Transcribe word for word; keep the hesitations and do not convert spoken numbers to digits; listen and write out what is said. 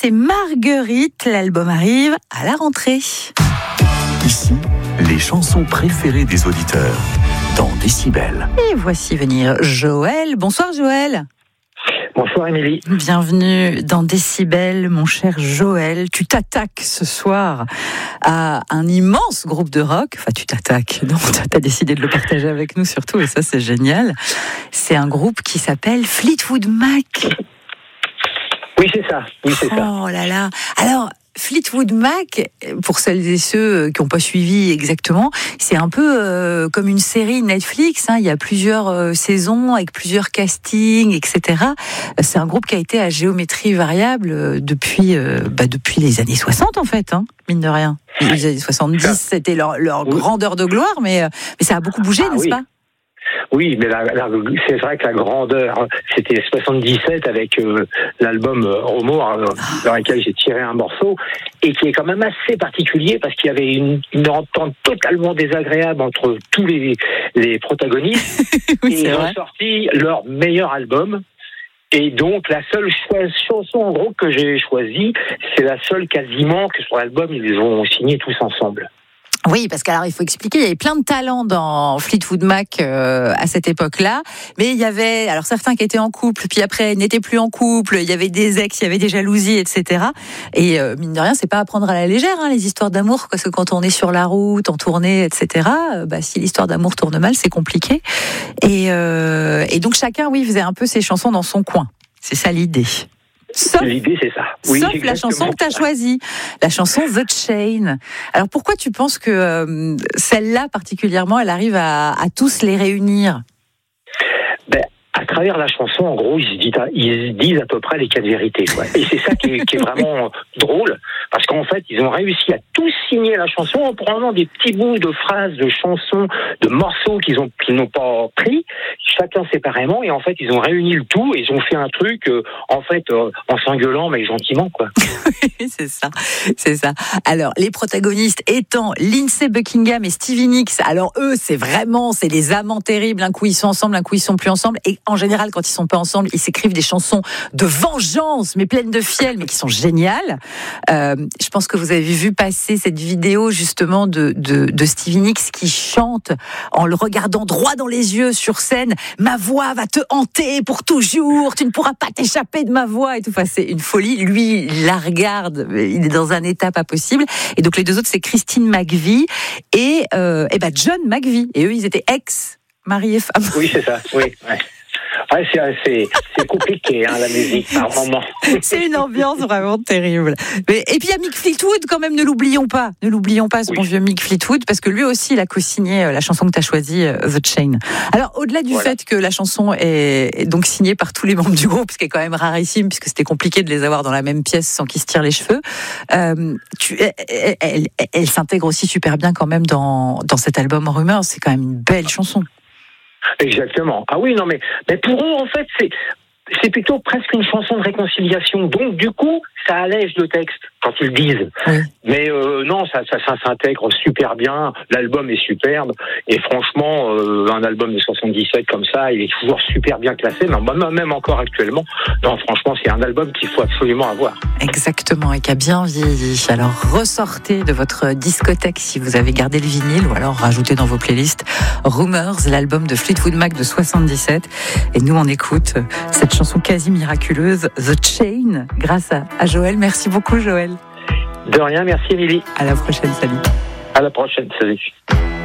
c'est Marguerite. L'album arrive à la rentrée. Ici, les chansons préférées des auditeurs dans Décibel. Et voici venir Joël. Bonsoir Joël. Bonsoir Émilie. Bienvenue dans Décibel, mon cher Joël. Tu t'attaques ce soir à un immense groupe de rock. Enfin, tu t'attaques. Non, tu as décidé de le partager avec nous surtout, et ça, c'est génial. C'est un groupe qui s'appelle Fleetwood Mac. Oui, c'est ça. Oui, c'est ça. Oh là là. Alors, Fleetwood Mac, pour celles et ceux qui n'ont pas suivi exactement, c'est un peu euh, comme une série Netflix. Hein. Il y a plusieurs euh, saisons avec plusieurs castings, et cetera. C'est un groupe qui a été à géométrie variable euh, depuis, euh, bah, depuis les années soixante, en fait, hein, mine de rien. Les années soixante-dix, c'était leur, leur oui. grandeur de gloire, mais, euh, mais ça a beaucoup bougé, ah, n'est-ce oui. pas ? Oui, mais la, la, c'est vrai que la grandeur, c'était soixante-dix-sept avec euh, l'album euh, Homo, euh, dans lequel j'ai tiré un morceau, et qui est quand même assez particulier parce qu'il y avait une, une entente totalement désagréable entre tous les, les protagonistes. oui, et ils ont sorti leur meilleur album. Et donc, la seule cho- chanson, en gros, que j'ai choisie, c'est la seule quasiment que sur l'album, ils ont signé tous ensemble. Oui, parce qu'alors il faut expliquer, il y avait plein de talents dans Fleetwood Mac euh, à cette époque-là, mais il y avait alors certains qui étaient en couple, puis après n'étaient plus en couple, il y avait des ex, il y avait des jalousies, et cetera. Et euh, mine de rien, c'est pas à prendre à la légère, hein, les histoires d'amour, parce que quand on est sur la route, en tournée, et cetera. Euh, bah, si l'histoire d'amour tourne mal, c'est compliqué. Et, euh, et donc chacun, oui, faisait un peu ses chansons dans son coin. C'est ça l'idée. Sauf, L'idée, c'est ça. Oui, sauf la chanson que tu as choisie, la chanson The Chain. Alors pourquoi tu penses que euh, celle-là particulièrement, elle arrive à, à tous les réunir ? Ben, à travers la chanson, en gros, ils se disent, ils se disent à peu près les quatre vérités. Quoi. Et c'est ça qui est, qui est vraiment drôle, parce qu'en fait, ils ont réussi à tous signer la chanson en prenant des petits bouts de phrases, de chansons, de morceaux qu'ils ont, qu'ils n'ont pas pris, chacun séparément, et en fait, ils ont réuni le tout et ils ont fait un truc, euh, en fait, euh, en s'engueulant, mais gentiment, quoi. c'est ça, c'est ça. Alors, les protagonistes étant Lindsey Buckingham et Stevie Nicks. Alors, eux, c'est vraiment, c'est les amants terribles. Un coup, ils sont ensemble, un coup, ils sont plus ensemble. Et en général, quand ils sont pas ensemble, ils s'écrivent des chansons de vengeance, mais pleines de fiel, mais qui sont géniales. Euh, je pense que vous avez vu passer cette vidéo, justement, de, de, de Stevie Nicks qui chante en le regardant droit dans les yeux sur scène. Ma voix va te hanter pour toujours. Tu ne pourras pas t'échapper de ma voix et tout. Enfin, c'est une folie. Lui, il la regarde. Il est dans un état pas possible. Et donc, les deux autres, c'est Christine McVie et, euh, et ben John McVie. Et eux, ils étaient ex, mari et femme. Oui, c'est ça. Oui, ouais. Ouais, c'est, c'est, c'est compliqué, hein, la musique, par moment. C'est une ambiance vraiment terrible. Mais, et puis il y a Mick Fleetwood, quand même, ne l'oublions pas. Ne l'oublions pas, ce oui. bon vieux Mick Fleetwood, parce que lui aussi, il a co-signé la chanson que tu as choisie, The Chain. Alors, au-delà du voilà. fait que la chanson est donc signée par tous les membres du groupe, ce qui est quand même rarissime, puisque c'était compliqué de les avoir dans la même pièce sans qu'ils se tirent les cheveux, euh, tu, elle, elle, elle, elle s'intègre aussi super bien quand même dans, dans cet album Rumeurs. C'est quand même une belle chanson. Exactement. Ah oui, non, mais, mais pour eux, en fait, c'est, c'est plutôt presque une chanson de réconciliation. Donc, du coup, ça allège le texte quand ils le disent. Oui. Mais euh, non, ça, ça, ça s'intègre super bien. L'album est superbe. Et franchement, euh, un album de soixante-dix-sept comme ça, il est toujours super bien classé. Non, même encore actuellement. Non, franchement, c'est un album qu'il faut absolument avoir. Exactement, et qui a bien vieilli. Alors, ressortez de votre discothèque si vous avez gardé le vinyle, ou alors rajoutez dans vos playlists Rumeurs, l'album de Fleetwood Mac de soixante-dix-sept. Et nous, on écoute cette chanson quasi miraculeuse, The Chain, grâce à, à Joël. Merci beaucoup, Joël. De rien, merci Émilie. À la prochaine, salut. À la prochaine, salut.